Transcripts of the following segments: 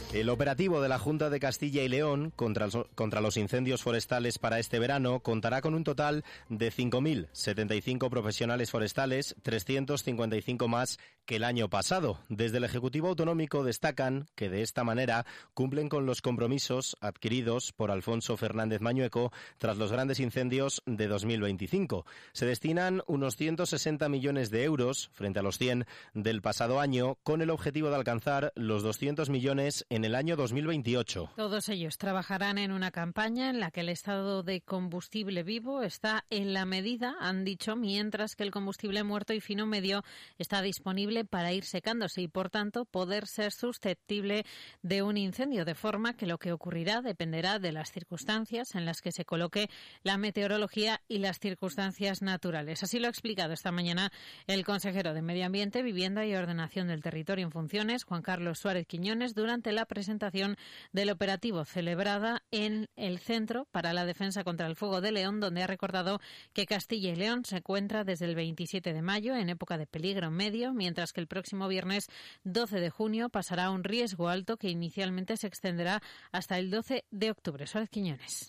El operativo de la Junta de Castilla y León contra los incendios forestales para este verano contará con un total de 5.075 profesionales forestales, 355 más que el año pasado. Desde el Ejecutivo Autonómico destacan que de esta manera cumplen con los compromisos adquiridos por Alfonso Fernández Mañueco tras los grandes incendios de 2025. Se destinan unos 160 millones de euros frente a los 100 del pasado año, con el objetivo de alcanzar los 200 millones en el año 2028. Todos ellos trabajarán en una campaña en la que el estado de combustible vivo está en la medida, han dicho, mientras que el combustible muerto y fino medio está disponible para ir secándose y, por tanto, poder ser susceptible de un incendio, de forma que lo que ocurrirá dependerá de las circunstancias en las que se coloque la meteorología y las circunstancias naturales. Así lo ha explicado esta mañana el consejero de Medio Ambiente, Vivienda y Ordenación del Territorio en funciones, Juan Carlos Suárez Quiñones, durante la presentación del operativo celebrada en el Centro para la Defensa contra el Fuego de León, donde ha recordado que Castilla y León se encuentra desde el 27 de mayo en época de peligro medio, mientras que el próximo viernes 12 de junio pasará a un riesgo alto que inicialmente se extenderá hasta el 12 de octubre. Suárez Quiñones.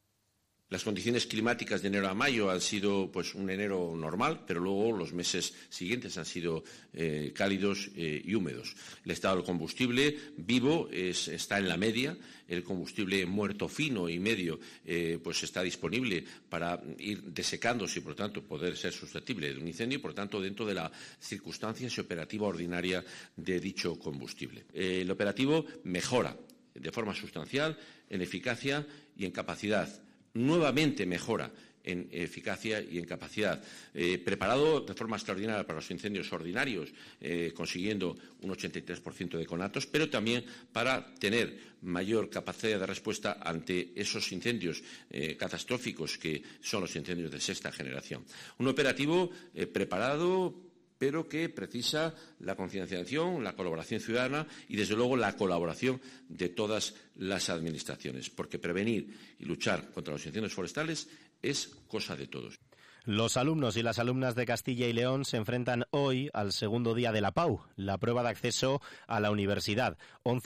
Las condiciones climáticas de enero a mayo han sido un enero normal, pero luego los meses siguientes han sido cálidos y húmedos. El estado del combustible vivo está en la media, el combustible muerto fino y medio está disponible para ir desecándose y por tanto poder ser susceptible de un incendio y por tanto dentro de la circunstancia y operativa ordinaria de dicho combustible. El operativo mejora de forma sustancial en eficacia y en capacidad. Nuevamente mejora en eficacia y en capacidad. Preparado de forma extraordinaria para los incendios ordinarios, consiguiendo un 83% de conatos, pero también para tener mayor capacidad de respuesta ante esos incendios catastróficos que son los incendios de sexta generación. Un operativo preparado, pero que precisa la concienciación, la colaboración ciudadana y, desde luego, la colaboración de todas las administraciones, porque prevenir y luchar contra los incendios forestales es cosa de todos. Los alumnos y las alumnas de Castilla y León se enfrentan hoy al segundo día de la PAU, la prueba de acceso a la universidad.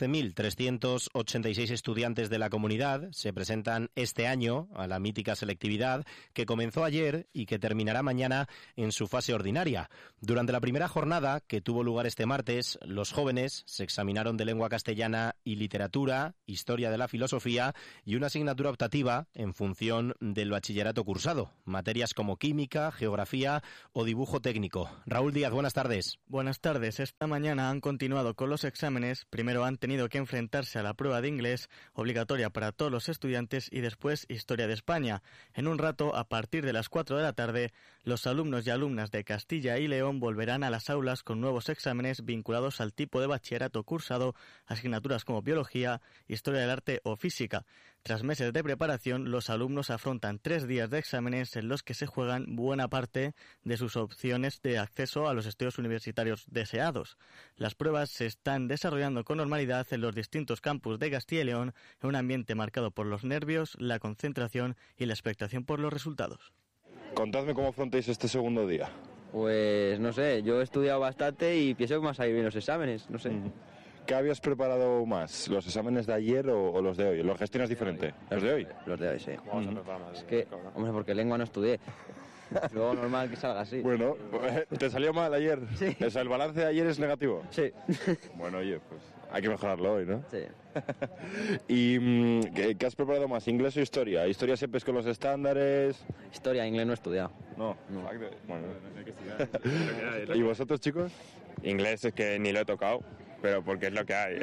11.386 estudiantes de la comunidad se presentan este año a la mítica selectividad que comenzó ayer y que terminará mañana en su fase ordinaria. Durante la primera jornada, que tuvo lugar este martes, los jóvenes se examinaron de lengua castellana y literatura, historia de la filosofía y una asignatura optativa en función del bachillerato cursado, materias como química, geografía o dibujo técnico. Raúl Díaz, buenas tardes. Buenas tardes. Esta mañana han continuado con los exámenes. Primero han tenido que enfrentarse a la prueba de inglés, obligatoria para todos los estudiantes, y después historia de España. En un rato, a partir de las 4 de la tarde, los alumnos y alumnas de Castilla y León volverán a las aulas con nuevos exámenes vinculados al tipo de bachillerato cursado, asignaturas como biología, historia del arte o física. Tras meses de preparación, los alumnos afrontan 3 días de exámenes en los que se juegan buena parte de sus opciones de acceso a los estudios universitarios deseados. Las pruebas se están desarrollando con normalidad en los distintos campus de Castilla y León, en un ambiente marcado por los nervios, la concentración y la expectación por los resultados. Contadme cómo afrontáis este segundo día. Pues no sé, yo he estudiado bastante y pienso que me van a salir bien los exámenes, no sé. ¿Qué habías preparado más? ¿Los exámenes de ayer o los de hoy? ¿Los gestionas diferente? ¿Los de hoy? Los de hoy, sí. Es que, hombre, porque lengua no estudié. Luego normal que salga así. Bueno, ¿te salió mal ayer? Sí. O sea, ¿el balance de ayer es negativo? Sí. Bueno, oye, pues hay que mejorarlo hoy, ¿no? Sí. ¿Y qué has preparado más? ¿Inglés o historia? ¿Historia siempre es con los estándares? Historia, inglés no he estudiado. No. Bueno. ¿Y vosotros, chicos? Inglés es que ni lo he tocado, pero porque es lo que hay.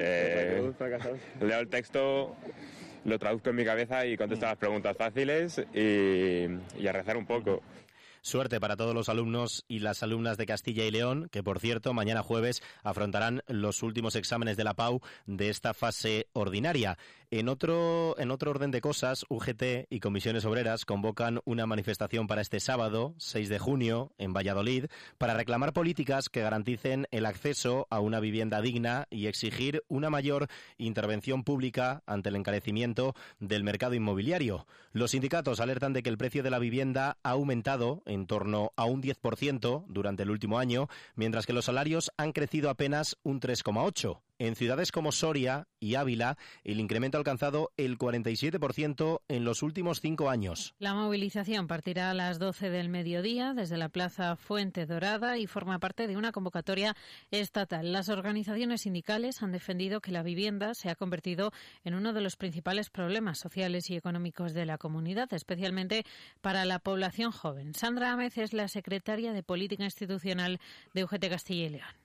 Leo el texto, lo traduzco en mi cabeza y contesto las preguntas fáciles y a rezar un poco. Suerte para todos los alumnos y las alumnas de Castilla y León, que por cierto mañana jueves afrontarán los últimos exámenes de la PAU de esta fase ordinaria. En otro orden de cosas, UGT y Comisiones Obreras convocan una manifestación para este sábado, 6 de junio, en Valladolid, para reclamar políticas que garanticen el acceso a una vivienda digna y exigir una mayor intervención pública ante el encarecimiento del mercado inmobiliario. Los sindicatos alertan de que el precio de la vivienda ha aumentado en torno a un 10% durante el último año, mientras que los salarios han crecido apenas un 3,8%. En ciudades como Soria y Ávila, el incremento ha alcanzado el 47% en los últimos 5 años. La movilización partirá a las 12 del mediodía desde la Plaza Fuente Dorada y forma parte de una convocatoria estatal. Las organizaciones sindicales han defendido que la vivienda se ha convertido en uno de los principales problemas sociales y económicos de la comunidad, especialmente para la población joven. Sandra Ámez es la secretaria de Política Institucional de UGT Castilla y León.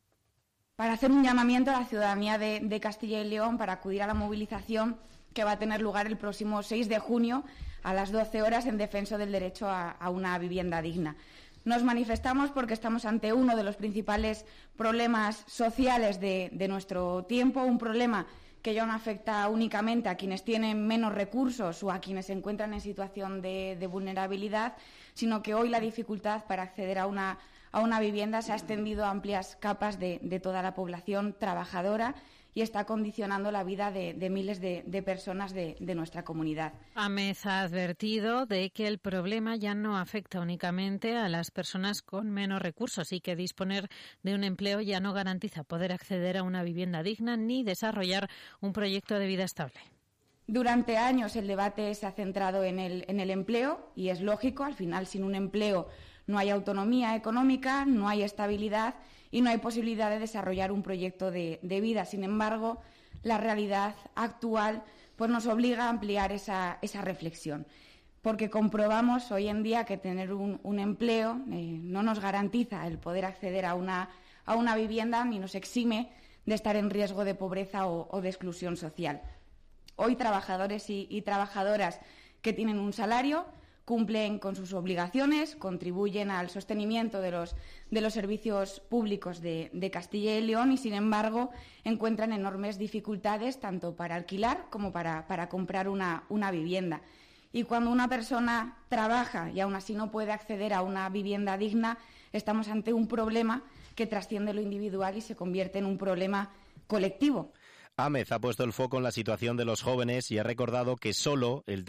Para hacer un llamamiento a la ciudadanía de Castilla y León para acudir a la movilización que va a tener lugar el próximo 6 de junio a las 12 horas en defensa del derecho a una vivienda digna. Nos manifestamos porque estamos ante uno de los principales problemas sociales de nuestro tiempo, un problema que ya no afecta únicamente a quienes tienen menos recursos o a quienes se encuentran en situación de vulnerabilidad, sino que hoy la dificultad para acceder a una vivienda se ha extendido a amplias capas de toda la población trabajadora y está condicionando la vida de miles de personas de nuestra comunidad. Ámez ha advertido de que el problema ya no afecta únicamente a las personas con menos recursos y que disponer de un empleo ya no garantiza poder acceder a una vivienda digna ni desarrollar un proyecto de vida estable. Durante años el debate se ha centrado en el empleo y es lógico, al final sin un empleo no hay autonomía económica, no hay estabilidad y no hay posibilidad de desarrollar un proyecto de vida. Sin embargo, la realidad actual pues nos obliga a ampliar esa reflexión, porque comprobamos hoy en día que tener un empleo no nos garantiza el poder acceder a una vivienda ni nos exime de estar en riesgo de pobreza o de exclusión social. Hoy trabajadores y trabajadoras que tienen un salario cumplen con sus obligaciones, contribuyen al sostenimiento de los servicios públicos de Castilla y León y, sin embargo, encuentran enormes dificultades tanto para alquilar como para comprar una vivienda. Y cuando una persona trabaja y aún así no puede acceder a una vivienda digna, estamos ante un problema que trasciende lo individual y se convierte en un problema colectivo. Ámez ha puesto el foco en la situación de los jóvenes y ha recordado que solo el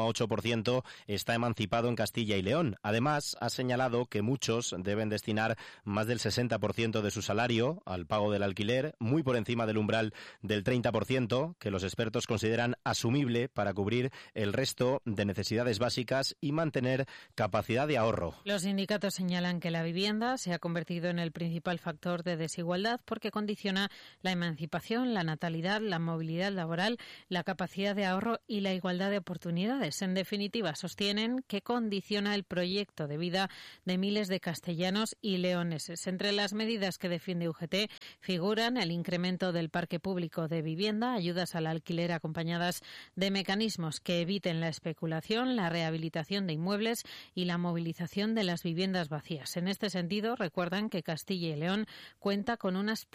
13,8% está emancipado en Castilla y León. Además, ha señalado que muchos deben destinar más del 60% de su salario al pago del alquiler, muy por encima del umbral del 30%, que los expertos consideran asumible para cubrir el resto de necesidades básicas y mantener capacidad de ahorro. Los sindicatos señalan que la vivienda se ha convertido en el principal factor de desigualdad porque condiciona la emancipación, la natalidad, la movilidad laboral, la capacidad de ahorro y la igualdad de oportunidades. En definitiva, sostienen que condiciona el proyecto de vida de miles de castellanos y leoneses. Entre las medidas que defiende UGT figuran el incremento del parque público de vivienda, ayudas al alquiler acompañadas de mecanismos que eviten la especulación, la rehabilitación de inmuebles y la movilización de las viviendas vacías. En este sentido, recuerdan que Castilla y León cuenta con unas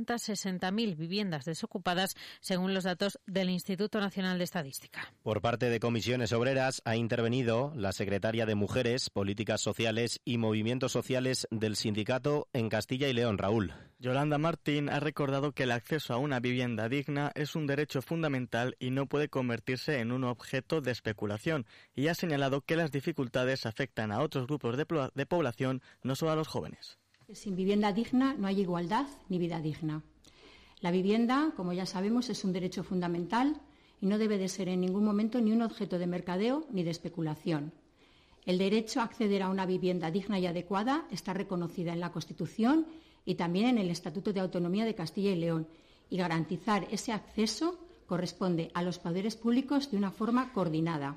360.000 viviendas desocupadas según los datos del Instituto Nacional de Estadística. Por parte de Comisiones Obreras ha intervenido la secretaria de Mujeres, Políticas Sociales y Movimientos Sociales del sindicato en Castilla y León, Raúl. Yolanda Martín ha recordado que el acceso a una vivienda digna es un derecho fundamental y no puede convertirse en un objeto de especulación, y ha señalado que las dificultades afectan a otros grupos de población, no solo a los jóvenes. Sin vivienda digna no hay igualdad ni vida digna. La vivienda, como ya sabemos, es un derecho fundamental y no debe de ser en ningún momento ni un objeto de mercadeo ni de especulación. El derecho a acceder a una vivienda digna y adecuada está reconocida en la Constitución y también en el Estatuto de Autonomía de Castilla y León, y garantizar ese acceso corresponde a los poderes públicos de una forma coordinada.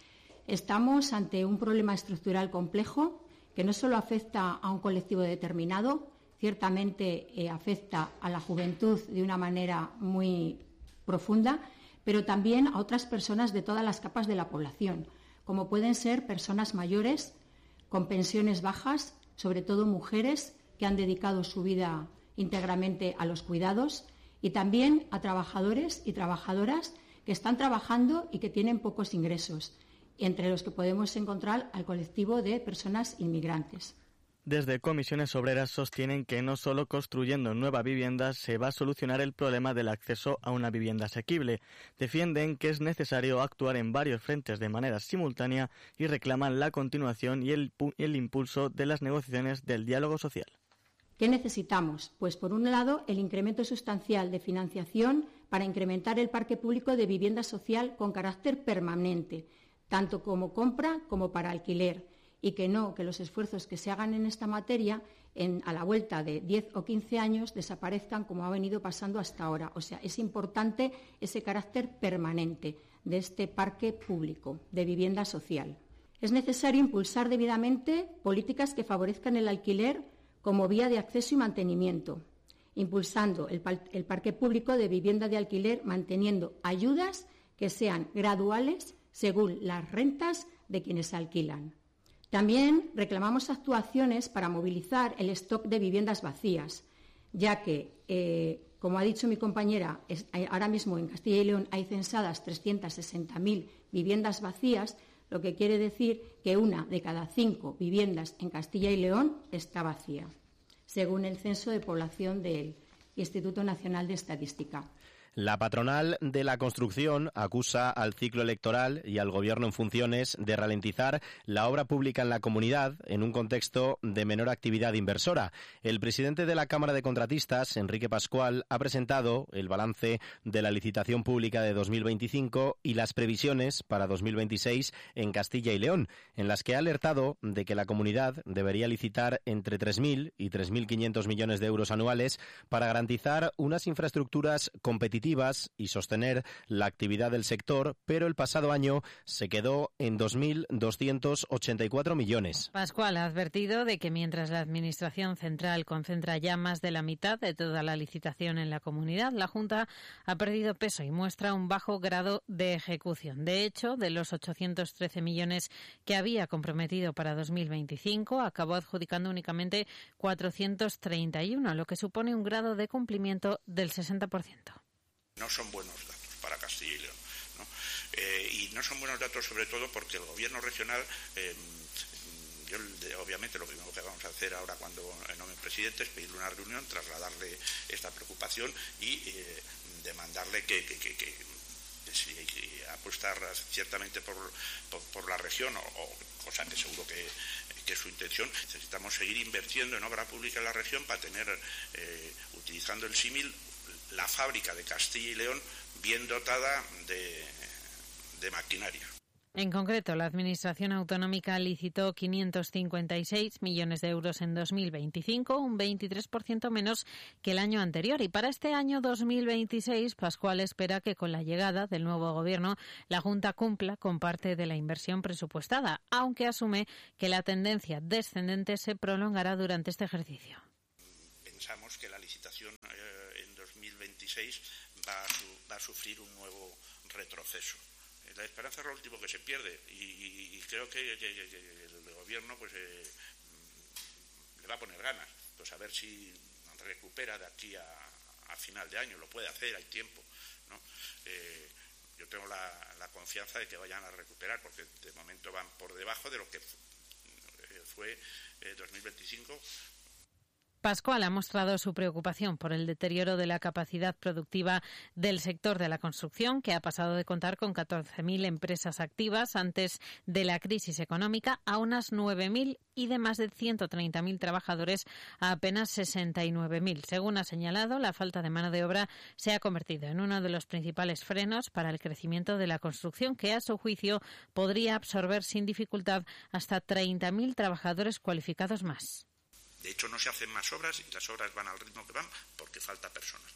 Estamos ante un problema estructural complejo que no solo afecta a un colectivo determinado, ciertamente afecta a la juventud de una manera muy profunda, pero también a otras personas de todas las capas de la población, como pueden ser personas mayores con pensiones bajas, sobre todo mujeres que han dedicado su vida íntegramente a los cuidados, y también a trabajadores y trabajadoras que están trabajando y que tienen pocos ingresos, entre los que podemos encontrar al colectivo de personas inmigrantes. Desde Comisiones Obreras sostienen que no solo construyendo nueva vivienda se va a solucionar el problema del acceso a una vivienda asequible. Defienden que es necesario actuar en varios frentes de manera simultánea y reclaman la continuación y el impulso de las negociaciones del diálogo social. ¿Qué necesitamos? Pues, por un lado, el incremento sustancial de financiación para incrementar el parque público de vivienda social con carácter permanente, tanto como compra como para alquiler, y que los esfuerzos que se hagan en esta materia a la vuelta de 10 o 15 años desaparezcan como ha venido pasando hasta ahora. O sea, es importante ese carácter permanente de este parque público de vivienda social. Es necesario impulsar debidamente políticas que favorezcan el alquiler como vía de acceso y mantenimiento, impulsando el parque público de vivienda de alquiler, manteniendo ayudas que sean graduales según las rentas de quienes alquilan. También reclamamos actuaciones para movilizar el stock de viviendas vacías, ya que, como ha dicho mi compañera, ahora mismo en Castilla y León hay censadas 360.000 viviendas vacías, lo que quiere decir que 1 de cada 5 viviendas en Castilla y León está vacía, según el Censo de Población del Instituto Nacional de Estadística. La patronal de la construcción acusa al ciclo electoral y al Gobierno en funciones de ralentizar la obra pública en la comunidad en un contexto de menor actividad inversora. El presidente de la Cámara de Contratistas, Enrique Pascual, ha presentado el balance de la licitación pública de 2025 y las previsiones para 2026 en Castilla y León, en las que ha alertado de que la comunidad debería licitar entre 3.000 y 3.500 millones de euros anuales para garantizar unas infraestructuras competitivas y sostener la actividad del sector, pero el pasado año se quedó en 2.284 millones. Pascual ha advertido de que mientras la Administración Central concentra ya más de la mitad de toda la licitación en la comunidad, la Junta ha perdido peso y muestra un bajo grado de ejecución. De hecho, de los 813 millones que había comprometido para 2025, acabó adjudicando únicamente 431, lo que supone un grado de cumplimiento del 60%. No son buenos datos para Castilla y León, ¿no? Y no son buenos datos sobre todo porque el Gobierno regional, obviamente lo primero que vamos a hacer ahora cuando nombren presidente es pedirle una reunión, trasladarle esta preocupación y demandarle que si apostar ciertamente por la región, o cosa que seguro que es su intención. Necesitamos seguir invirtiendo en obra pública en la región para tener, utilizando el símil, la fábrica de Castilla y León bien dotada de maquinaria. En concreto, la Administración Autonómica licitó 556 millones de euros en 2025, un 23% menos que el año anterior. Y para este año 2026, Pascual espera que con la llegada del nuevo Gobierno la Junta cumpla con parte de la inversión presupuestada, aunque asume que la tendencia descendente se prolongará durante este ejercicio. Pensamos que la licitación en 2026 va a sufrir un nuevo retroceso. La esperanza es lo último que se pierde y creo que el Gobierno pues le va a poner ganas, pues a ver si recupera de aquí a final de año. Lo puede hacer, hay tiempo, ¿no? Yo tengo la confianza de que vayan a recuperar, porque de momento van por debajo de lo que fue 2025. Pascual ha mostrado su preocupación por el deterioro de la capacidad productiva del sector de la construcción, que ha pasado de contar con 14.000 empresas activas antes de la crisis económica a unas 9.000 y de más de 130.000 trabajadores a apenas 69.000. Según ha señalado, la falta de mano de obra se ha convertido en uno de los principales frenos para el crecimiento de la construcción, que a su juicio podría absorber sin dificultad hasta 30.000 trabajadores cualificados más. De hecho, no se hacen más obras y las obras van al ritmo que van porque falta personal.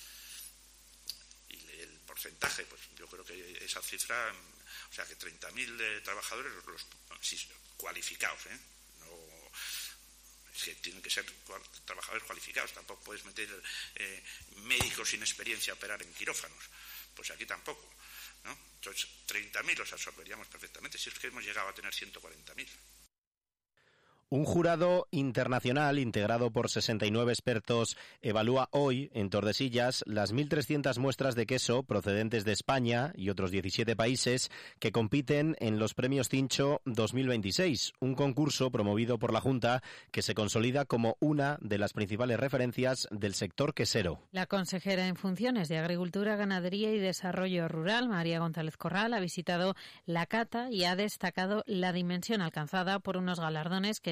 Y el porcentaje, pues yo creo que esa cifra, o sea, que 30.000 trabajadores cualificados, no, es que tienen que ser trabajadores cualificados. Tampoco puedes meter médicos sin experiencia a operar en quirófanos. Pues aquí tampoco, ¿no? Entonces, 30.000 los absorberíamos perfectamente. Si es que hemos llegado a tener 140.000. Un jurado internacional integrado por 69 expertos evalúa hoy en Tordesillas las 1.300 muestras de queso procedentes de España y otros 17 países que compiten en los Premios Cincho 2026, un concurso promovido por la Junta que se consolida como una de las principales referencias del sector quesero. La consejera en funciones de Agricultura, Ganadería y Desarrollo Rural, María González Corral, ha visitado la cata y ha destacado la dimensión alcanzada por unos galardones que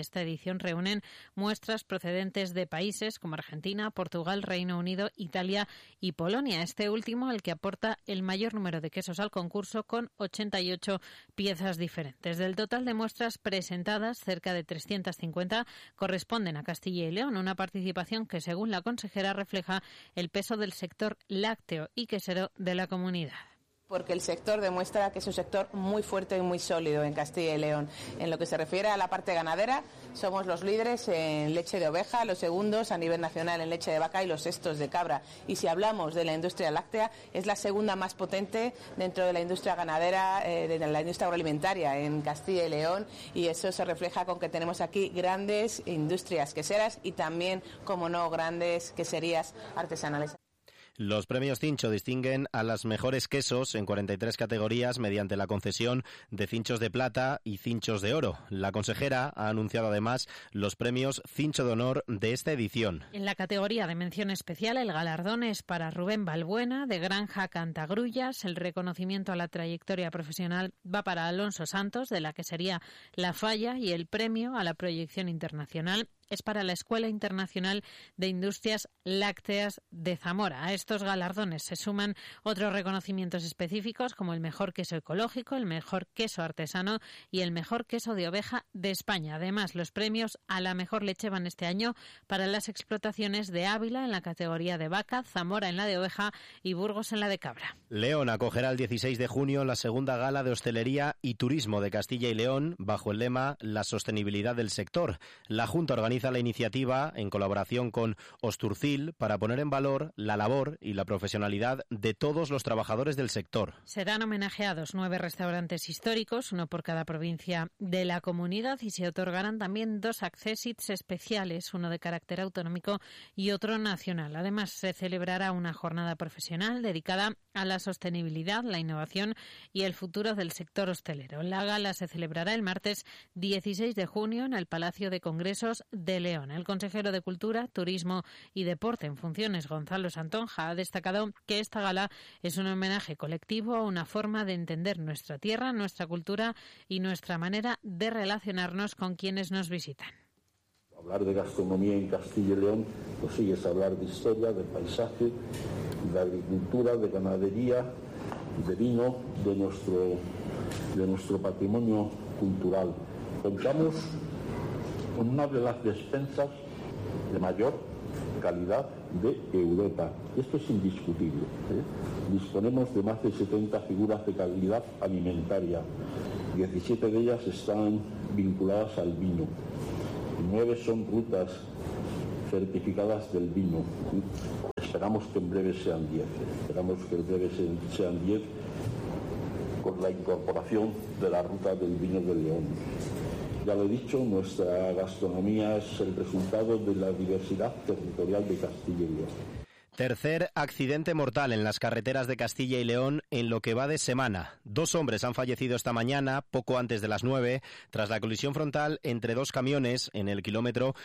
esta edición reúnen muestras procedentes de países como Argentina, Portugal, Reino Unido, Italia y Polonia. Este último, el que aporta el mayor número de quesos al concurso, con 88 piezas diferentes. Del total de muestras presentadas, cerca de 350 corresponden a Castilla y León, una participación que, según la consejera, refleja el peso del sector lácteo y quesero de la comunidad. Porque el sector demuestra que es un sector muy fuerte y muy sólido en Castilla y León. En lo que se refiere a la parte ganadera, somos los líderes en leche de oveja, los segundos a nivel nacional en leche de vaca y los sextos de cabra. Y si hablamos de la industria láctea, es la segunda más potente dentro de la industria ganadera, de la industria agroalimentaria en Castilla y León, y eso se refleja con que tenemos aquí grandes industrias queseras y también, como no, grandes queserías artesanales. Los premios Cincho distinguen a las mejores quesos en 43 categorías mediante la concesión de cinchos de plata y cinchos de oro. La consejera ha anunciado además los premios Cincho de Honor de esta edición. En la categoría de mención especial, el galardón es para Rubén Balbuena, de Granja Cantagrullas. El reconocimiento a la trayectoria profesional va para Alonso Santos, de la quesería La Falla, y el premio a la proyección internacional es para la Escuela Internacional de Industrias Lácteas de Zamora. A estos galardones se suman otros reconocimientos específicos como el mejor queso ecológico, el mejor queso artesano y el mejor queso de oveja de España. Además, los premios a la mejor leche van este año para las explotaciones de Ávila en la categoría de vaca, Zamora en la de oveja y Burgos en la de cabra. León acogerá el 16 de junio la segunda gala de hostelería y turismo de Castilla y León bajo el lema La sostenibilidad del sector. La Junta organiza la iniciativa en colaboración con Osturcil para poner en valor la labor y la profesionalidad de todos los trabajadores del sector. Serán homenajeados 9 restaurantes históricos, uno por cada provincia de la comunidad, y se otorgarán también 2 accessits especiales, uno de carácter autonómico y otro nacional. Además, se celebrará una jornada profesional dedicada a la sostenibilidad, la innovación y el futuro del sector hostelero. La gala se celebrará el martes 16 de junio en el Palacio de Congresos de León. El consejero de Cultura, Turismo y Deporte en funciones, Gonzalo Santonja, ha destacado que esta gala es un homenaje colectivo a una forma de entender nuestra tierra, nuestra cultura y nuestra manera de relacionarnos con quienes nos visitan. Hablar de gastronomía en Castilla y León, pues sí, es hablar de historia, de paisaje, de agricultura, de ganadería, de vino, de nuestro patrimonio cultural. Contamos con una de las despensas de mayor calidad de Europa. Esto es indiscutible. Disponemos de más de 70 figuras de calidad alimentaria. 17 de ellas están vinculadas al vino. 9 son rutas certificadas del vino. Esperamos que en breve sean 10. Esperamos que en breve sean 10 con la incorporación de la ruta del vino de León. Ya lo he dicho, nuestra gastronomía es el resultado de la diversidad territorial de Castilla y León. Tercer accidente mortal en las carreteras de Castilla y León en lo que va de semana. 2 hombres han fallecido esta mañana, poco antes de las 9, tras la colisión frontal entre 2 camiones en el kilómetro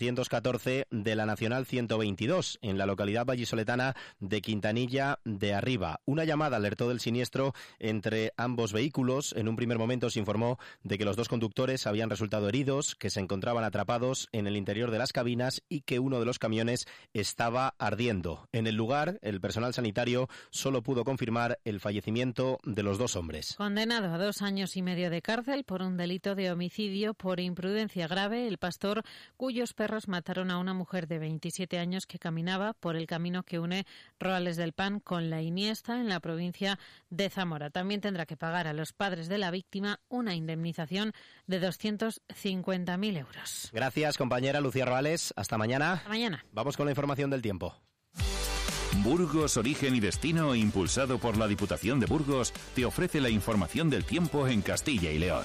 314 de la Nacional 122, en la localidad vallisoletana de Quintanilla de Arriba. Una llamada alertó del siniestro entre ambos vehículos. En un primer momento se informó de que los 2 conductores habían resultado heridos, que se encontraban atrapados en el interior de las cabinas y que uno de los camiones estaba ardiendo. En el lugar, el personal sanitario solo pudo confirmar el fallecimiento de los 2 hombres. Condenado a 2 años y medio de cárcel por un delito de homicidio por imprudencia grave, el pastor cuyos perros mataron a una mujer de 27 años que caminaba por el camino que une Roales del Pan con La Iniesta en la provincia de Zamora. También tendrá que pagar a los padres de la víctima una indemnización de 250.000 euros. Gracias, compañera Lucía Roales. Hasta mañana. Hasta mañana. Vamos con la información del tiempo. Burgos, origen y destino, impulsado por la Diputación de Burgos, te ofrece la información del tiempo en Castilla y León.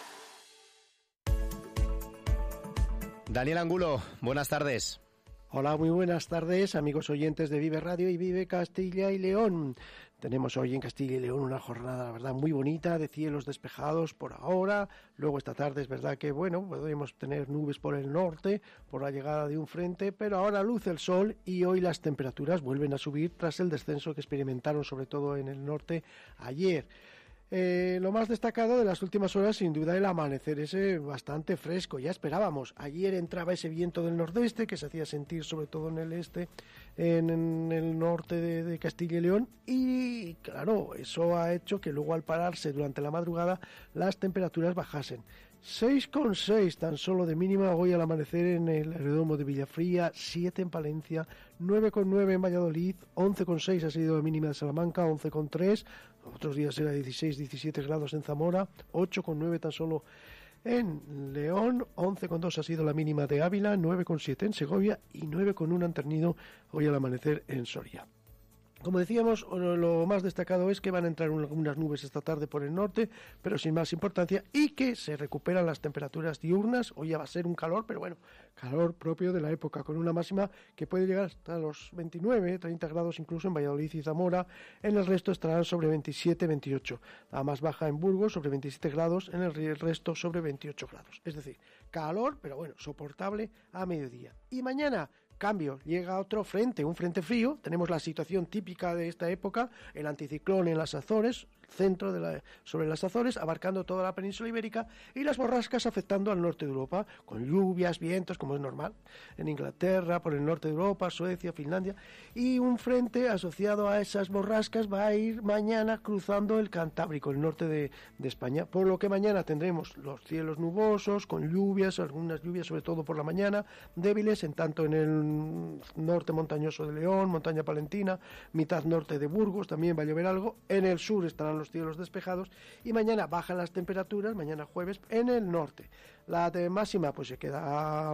Daniel Angulo, buenas tardes. Hola, muy buenas tardes, amigos oyentes de Vive Radio y Vive Castilla y León. Tenemos hoy en Castilla y León una jornada, la verdad, muy bonita, de cielos despejados por ahora. Luego esta tarde es verdad que, bueno, podemos tener nubes por el norte, por la llegada de un frente, pero ahora luce el sol y hoy las temperaturas vuelven a subir tras el descenso que experimentaron sobre todo en el norte ayer. Lo más destacado de las últimas horas, sin duda, el amanecer ese bastante fresco. Ya esperábamos. Ayer entraba ese viento del nordeste que se hacía sentir sobre todo en el este, en el norte de Castilla y León. Y claro, eso ha hecho que luego al pararse durante la madrugada las temperaturas bajasen. 6,6 tan solo de mínima hoy al amanecer en el aeródromo de Villafría, 7 en Palencia, 9,9 en Valladolid, 11,6 ha sido la mínima de Salamanca, 11,3, otros días era 16, 17 grados en Zamora, 8,9 tan solo en León, 11,2 ha sido la mínima de Ávila, 9,7 en Segovia y 9,1 han tenido hoy al amanecer en Soria. Como decíamos, lo más destacado es que van a entrar algunas nubes esta tarde por el norte, pero sin más importancia, y que se recuperan las temperaturas diurnas. Hoy ya va a ser un calor, pero bueno, calor propio de la época, con una máxima que puede llegar hasta los 29, 30 grados incluso en Valladolid y Zamora. En el resto estarán sobre 27, 28. La más baja en Burgos, sobre 27 grados, en el resto sobre 28 grados. Es decir, calor, pero bueno, soportable a mediodía. Y mañana, cambio, llega otro frente, un frente frío. Tenemos la situación típica de esta época, el anticiclón en las Azores, centro sobre las Azores, abarcando toda la península ibérica, y las borrascas afectando al norte de Europa, con lluvias, vientos, como es normal, en Inglaterra, por el norte de Europa, Suecia, Finlandia, y un frente asociado a esas borrascas va a ir mañana cruzando el Cantábrico, el norte de España, por lo que mañana tendremos los cielos nubosos, con lluvias, algunas lluvias sobre todo por la mañana, débiles, en tanto en el norte montañoso de León, montaña palentina, mitad norte de Burgos, también va a llover algo, en el sur estarán los cielos despejados, y mañana bajan las temperaturas, mañana jueves, en el norte. La máxima pues se quedará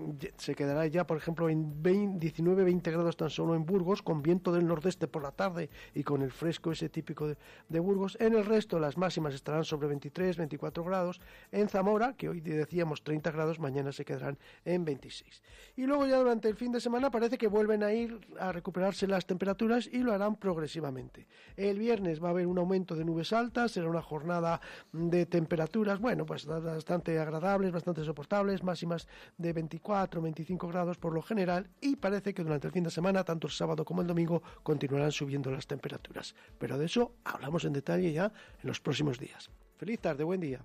ya, por ejemplo, en 19-20 grados tan solo en Burgos, con viento del nordeste por la tarde y con el fresco ese típico de Burgos. En el resto las máximas estarán sobre 23-24 grados. En Zamora, que hoy decíamos 30 grados, mañana se quedarán en 26. Y luego ya durante el fin de semana parece que vuelven a ir a recuperarse las temperaturas y lo harán progresivamente. El viernes va a haber un aumento de nubes altas, será una jornada de temperaturas, bueno, pues bastante agradables, bastante soportables, máximas de 24-25 grados por lo general, y parece que durante el fin de semana, tanto el sábado como el domingo, continuarán subiendo las temperaturas. Pero de eso hablamos en detalle ya en los próximos días. Feliz tarde, buen día.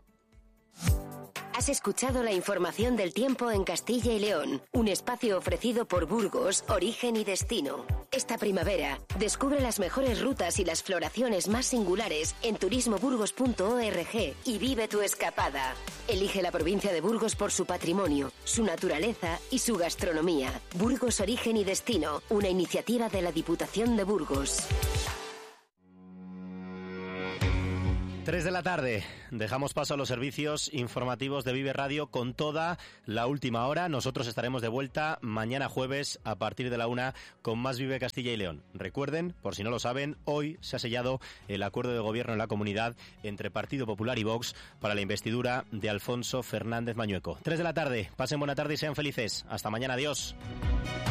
Has escuchado la información del tiempo en Castilla y León, un espacio ofrecido por Burgos, Origen y Destino. Esta primavera, descubre las mejores rutas y las floraciones más singulares en turismoburgos.org y vive tu escapada. Elige la provincia de Burgos por su patrimonio, su naturaleza y su gastronomía. Burgos, Origen y Destino, una iniciativa de la Diputación de Burgos. 3 de la tarde, dejamos paso a los servicios informativos de Vive Radio con toda la última hora. Nosotros estaremos de vuelta mañana jueves a partir de la 1 con más Vive Castilla y León. Recuerden, por si no lo saben, hoy se ha sellado el acuerdo de gobierno en la comunidad entre Partido Popular y Vox para la investidura de Alfonso Fernández Mañueco. 3 de la tarde, pasen buena tarde y sean felices. Hasta mañana, adiós.